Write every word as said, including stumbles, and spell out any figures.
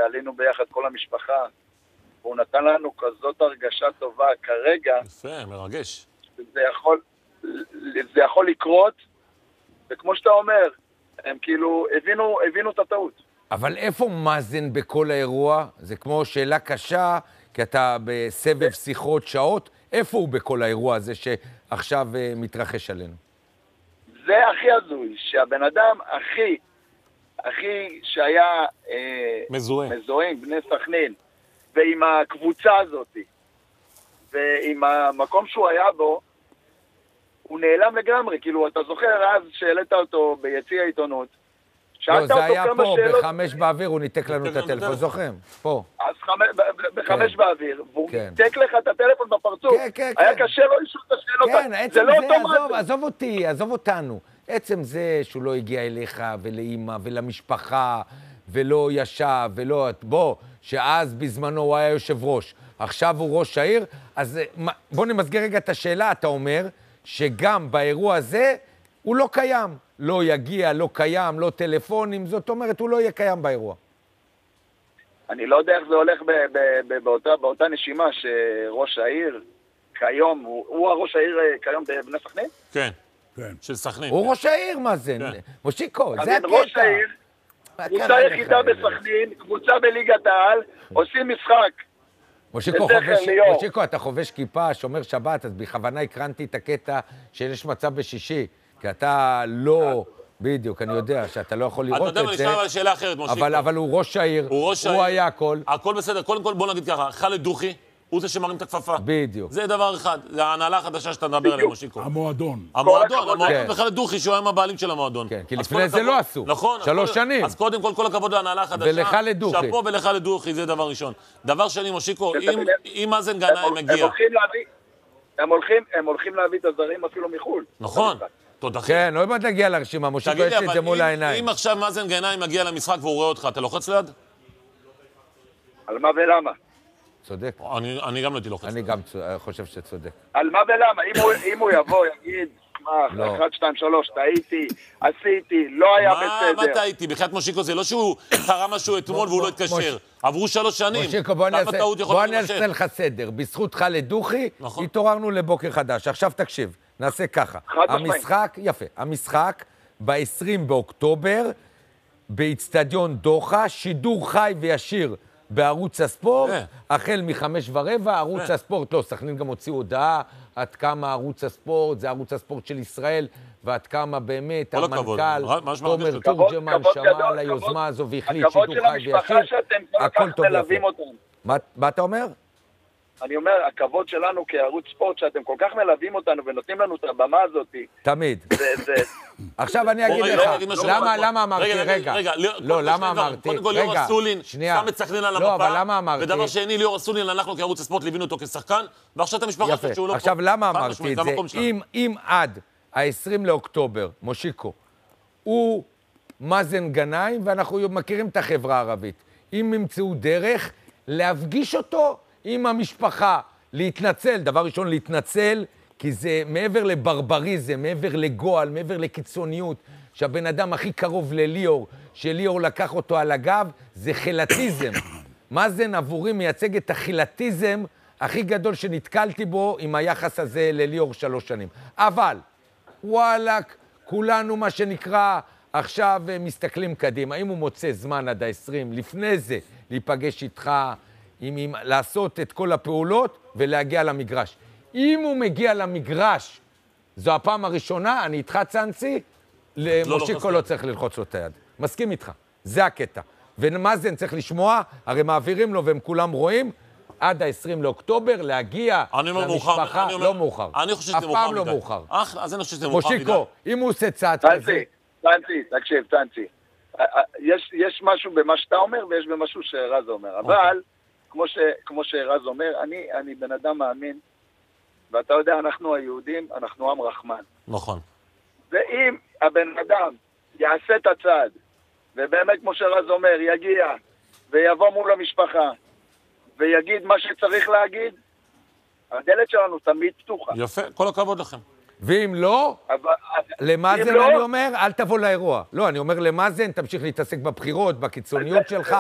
ועלינו ביחד כל המשפחה, והוא נתן לנו כזאת הרגשה טובה כרגע. יפה, מרגש. זה יכול, זה יכול לקרות, וכמו שאתה אומר, הם כאילו הבינו, הבינו את הטעות. אבל איפה מאזן בכל האירוע? זה כמו שאלה קשה, כי אתה בסבב שיחות שעות, איפה הוא בכל האירוע הזה שעכשיו uh, מתרחש עלינו? זה הכי הזוי, שהבן אדם הכי, הכי שהיה אה, מזוהה. מזוהה עם בני סכנין, ועם הקבוצה הזאת, ועם המקום שהוא היה בו, הוא נעלם לגמרי. כאילו, אתה זוכר אז שהעלית אותו ביציע העיתונות, לא, זה היה פה, בחמש באוויר, הוא ניתק לנו את הטלפון, זוכרים? פה. אז בחמש באוויר, והוא ניתק לך את הטלפון בפרצוף. היה קשה לו לשאול את השאלות. כן, עצם זה, עזוב אותי, עזוב אותנו. עצם זה שהוא לא הגיע אליך ולאמא ולמשפחה, ולא ישב, ולא... בוא, שאז בזמנו הוא היה יושב ראש, עכשיו הוא ראש העיר, אז בוא נמסגר רגע את השאלה, אתה אומר שגם באירוע הזה הוא לא קיים. לא יגיע, לא קיים, לא טלפונים, זאת אומרת, הוא לא יהיה קיים באירוע. אני לא יודע איך זה הולך ב- ב- ב- באותה, באותה נשימה שראש העיר כיום, הוא, הוא הראש העיר כיום בבני סכנין? כן, כן. של סכנין. הוא ראש העיר, מה זה? כן. מושיקו, זה הקטע. ראש העיר, קבוצה יחידה בסכנין, קבוצה בליגת העל, עושים משחק. מושיקו, חובש, מושיקו, אתה חובש כיפה, שומר שבת, אז בכוונה הקרנתי את הקטע שיש מצב בשישי. כי אתה לא, בדיוק, אני יודע שאתה לא יכול לראות את זה. אתה יודע, אני אשאל על שאלה אחרת, מושיקו. אבל הוא ראש העיר, הוא היה הכל. הכל בסדר, קודם כל בוא נגיד ככה, חלד דוכי, הוא זה שמרים את הכפפה. בדיוק. זה דבר אחד, זה ההנהלה החדשה שאתה מדבר עליה, מושיקו. המועדון. המועדון, המועדון וחלד דוכי, שהוא היה הבעלים של המועדון. כן, כי לפני זה לא עשו. נכון. שלוש שנים. אז קודם כל, כל הכבוד להנהלה החדשה. ולחלד דוכי. שאפו ולחלד דוכי, זה דבר ראשון. דבר שני, מושיקו, אם מאזן גנאים מגיע. הם הולכים להביא את הזרים אפילו מחו"ל. נכון. תודה. כן, לא באמת להגיע לרשימה, מושיקו יש את זה מול העיניים. אם עכשיו מאזן גנאים מגיע למשחק והוא רואה אותך, אתה לוחץ ליד? על מה ולמה? צודק. אני גם לא הייתי לוחץ. אני גם חושב שצודק. על מה ולמה? אם הוא יבוא, יגיד, מה, אחת, שתיים, שלוש, טעיתי, עשיתי, לא היה בסדר. מה טעיתי? בחיית מושיקו זה לא שהוא קרא משהו אתמול והוא לא התקשר. עברו שלוש שנים. מושיקו, בוא נעשה לך סדר. בזכות חלד דוכי, התעוררנו לבוקר חדש. עכשיו תקשיב. נעשה ככה, המשחק, יפה, המשחק ב-עשרים באוקטובר, באצטדיון דוחה, שידור חי וישיר בערוץ הספורט, החל מחמש ורבע, ערוץ הספורט, לא, סכנין גם הוציאו הודעה, עד כמה ערוץ הספורט, זה ערוץ הספורט של ישראל, ועד כמה באמת המנכ"ל, תומר תורג'מן, שמע על היוזמה הזו והחליט שידור חי וישיר, הכל טוב יפה. מה אתה אומר? אני אומר, הכבוד שלנו כערוץ ספורט, שאתם כל כך מלווים אותנו ונותנים לנו את הבמה הזאת. תמיד. עכשיו אני אגיד לך, למה אמרתי, רגע, לא, למה אמרתי, קודם כל ליאור אסולין, שם את סכנין על המפה, ודבר שני, ליאור אסולין, אנחנו כערוץ הספורט ליווינו אותו כשחקן, ועכשיו את המשפחה הזאת שהוא לא פה. עכשיו למה אמרתי את זה? אם עד ה-עשרים לאוקטובר, מושיקו, הוא מאזן גנאים, ואנחנו מכירים את החברה הערבית, אם ימצאו דרך להפגיש אותו עם המשפחה, להתנצל, דבר ראשון להתנצל, כי זה מעבר לברבריזם, מעבר לגועל, מעבר לקיצוניות, שהבן אדם הכי קרוב לליאור, שליאור לקח אותו על הגב, זה חילטיזם. מאזן עבורי מייצג את החילטיזם הכי גדול שנתקלתי בו עם היחס הזה לליאור שלוש שנים. אבל, וואלק, כולנו מה שנקרא, עכשיו מסתכלים קדימה. אם הוא מוצא זמן עד ה-עשרים, לפני זה להיפגש איתך, עם, עם, לעשות את כל הפעולות ולהגיע למגרש. אם הוא מגיע למגרש, זו הפעם הראשונה, אני איתך צאנצי, למושיקו לא צריך ללחוץ לו את היד. מסכים איתך, זה הקטע. ומאזן צריך לשמוע, הרי מעבירים לו והם כולם רואים, עד ה-עשרים לאוקטובר להגיע למשפחה, לא מאוחר. אני חושב שזה מאוחר. אף פעם לא מאוחר. אז אני חושב שזה מאוחר. מושיקו, אם הוא עושה צעד כזה... צאנצי, תקשיב, צאנצי. יש משהו במה שאתה אומר ויש במשהו שרז אומר, אבל... כמו ש, כמו שרז אומר, אני, אני בן אדם מאמין, ואתה יודע, אנחנו היהודים, אנחנו עם רחמן. נכון. ואם הבן אדם יעשה את הצעד, ובאמת, כמו שרז אומר, יגיע, ויבוא מול המשפחה, ויגיד מה שצריך להגיד, הדלת שלנו תמיד פתוחה. יפה, כל הכבוד לכם. ואם לא, למאזן אני אומר, אל תבוא לאירוע. לא, אני אומר למאזן, תמשיך להתעסק בבחירות, בקיצוניות שלך.